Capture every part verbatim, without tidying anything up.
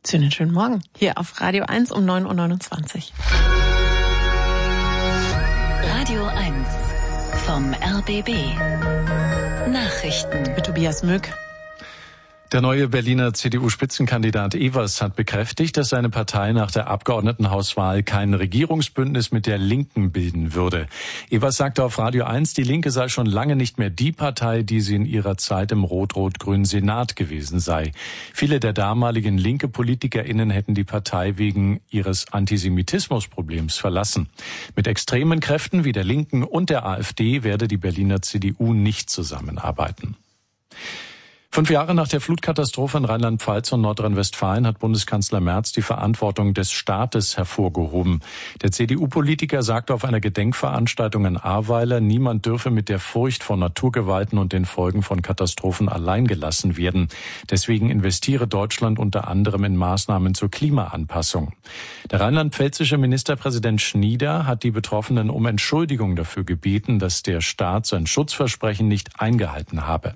Schönen schönen Morgen hier auf Radio eins um neun Uhr neunundzwanzig. Radio eins vom R B B. Nachrichten Mit Tobias Mück. Der neue Berliner C D U-Spitzenkandidat Evers hat bekräftigt, dass seine Partei nach der Abgeordnetenhauswahl kein Regierungsbündnis mit der Linken bilden würde. Evers sagte auf Radio eins, die Linke sei schon lange nicht mehr die Partei, die sie in ihrer Zeit im rot-rot-grünen Senat gewesen sei. Viele der damaligen linke PolitikerInnen hätten die Partei wegen ihres Antisemitismusproblems verlassen. Mit extremen Kräften wie der Linken und der AfD werde die Berliner C D U nicht zusammenarbeiten. Fünf Jahre nach der Flutkatastrophe in Rheinland-Pfalz und Nordrhein-Westfalen hat Bundeskanzler Merz die Verantwortung des Staates hervorgehoben. Der C D U-Politiker sagte auf einer Gedenkveranstaltung in Ahrweiler, niemand dürfe mit der Furcht vor Naturgewalten und den Folgen von Katastrophen allein gelassen werden. Deswegen investiere Deutschland unter anderem in Maßnahmen zur Klimaanpassung. Der rheinland-pfälzische Ministerpräsident Schnieder hat die Betroffenen um Entschuldigung dafür gebeten, dass der Staat sein Schutzversprechen nicht eingehalten habe.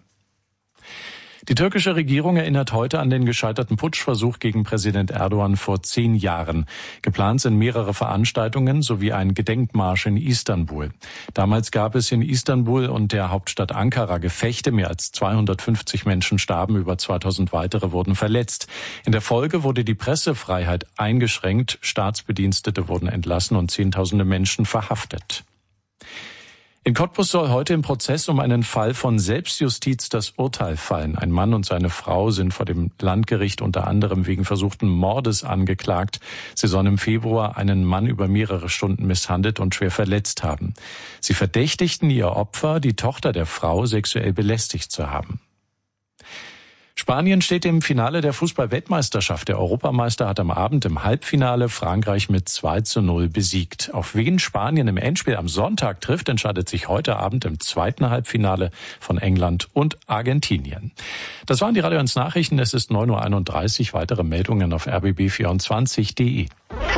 Die türkische Regierung erinnert heute an den gescheiterten Putschversuch gegen Präsident Erdogan vor zehn Jahren. Geplant sind mehrere Veranstaltungen sowie ein Gedenkmarsch in Istanbul. Damals gab es in Istanbul und der Hauptstadt Ankara Gefechte. Mehr als zweihundertfünfzig Menschen starben, über zweitausend weitere wurden verletzt. In der Folge wurde die Pressefreiheit eingeschränkt, Staatsbedienstete wurden entlassen und Zehntausende Menschen verhaftet. In Cottbus soll heute im Prozess um einen Fall von Selbstjustiz das Urteil fallen. Ein Mann und seine Frau sind vor dem Landgericht unter anderem wegen versuchten Mordes angeklagt. Sie sollen im Februar einen Mann über mehrere Stunden misshandelt und schwer verletzt haben. Sie verdächtigten ihr Opfer, die Tochter der Frau, sexuell belästigt zu haben. Spanien steht im Finale der Fußball-Weltmeisterschaft. Der Europameister hat am Abend im Halbfinale Frankreich mit zwei zu null besiegt. Auf wen Spanien im Endspiel am Sonntag trifft, entscheidet sich heute Abend im zweiten Halbfinale von England und Argentinien. Das waren die Radio eins Nachrichten. Es ist neun Uhr einunddreißig. Weitere Meldungen auf r b b vierundzwanzig punkt de.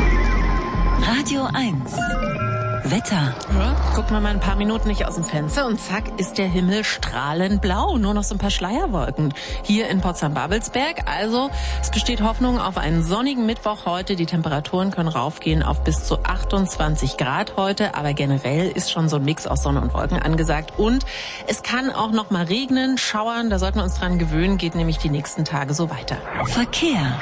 Radio eins Wetter. Ja, gucken wir mal ein paar Minuten nicht aus dem Fenster und zack ist der Himmel strahlend blau. Nur noch so ein paar Schleierwolken hier in Potsdam-Babelsberg. Also es besteht Hoffnung auf einen sonnigen Mittwoch heute. Die Temperaturen können raufgehen auf bis zu achtundzwanzig Grad heute. Aber generell ist schon so ein Mix aus Sonne und Wolken angesagt. Und es kann auch noch mal regnen, schauern. Da sollten wir uns dran gewöhnen. Geht nämlich die nächsten Tage so weiter. Verkehr.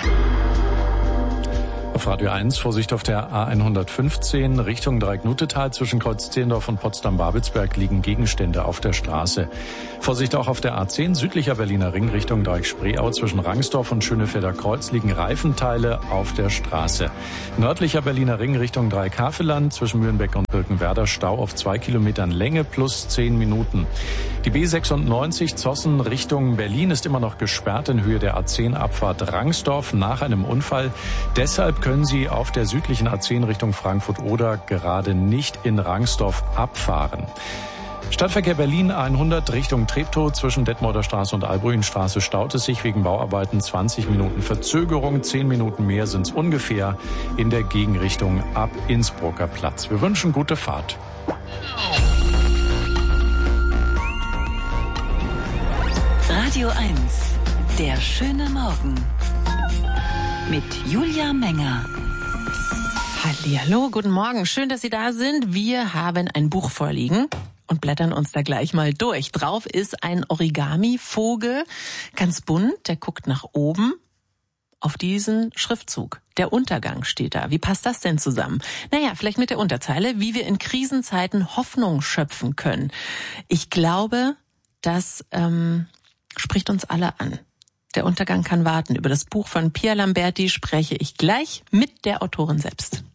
Auf Radio eins, Vorsicht auf der A hundertfünfzehn Richtung Dreiecknutetal. Zwischen Kreuz Zehlendorf und Potsdam-Babelsberg liegen Gegenstände auf der Straße. Vorsicht auch auf der A zehn, südlicher Berliner Ring Richtung Dreieck-Spreeau. Zwischen Rangsdorf und Schönefelder Kreuz liegen Reifenteile auf der Straße. Nördlicher Berliner Ring Richtung Dreieck-Havelland. Zwischen Mühlenbeck und Birkenwerder Stau auf zwei Kilometern Länge plus zehn Minuten. Die B sechsundneunzig Zossen Richtung Berlin ist immer noch gesperrt in Höhe der A zehn Abfahrt Rangsdorf nach einem Unfall. Deshalb können Sie auf der südlichen A zehn Richtung Frankfurt-Oder gerade nicht in Rangsdorf abfahren. Stadtverkehr Berlin hundert Richtung Treptow zwischen Detmolder Straße und Albrühenstraße staut es sich wegen Bauarbeiten, zwanzig Minuten Verzögerung, zehn Minuten mehr sind es ungefähr in der Gegenrichtung ab Innsbrucker Platz. Wir wünschen gute Fahrt. Radio eins, der schöne Morgen. Mit Julia Menger. Hallihallo, guten Morgen. Schön, dass Sie da sind. Wir haben ein Buch vorliegen und blättern uns da gleich mal durch. Drauf ist ein Origami-Vogel, ganz bunt, der guckt nach oben auf diesen Schriftzug. Der Untergang steht da. Wie passt das denn zusammen? Naja, vielleicht mit der Unterzeile, wie wir in Krisenzeiten Hoffnung schöpfen können. Ich glaube, das ähm, spricht uns alle an. Der Untergang kann warten. Über das Buch von Pia Lamberti spreche ich gleich mit der Autorin selbst.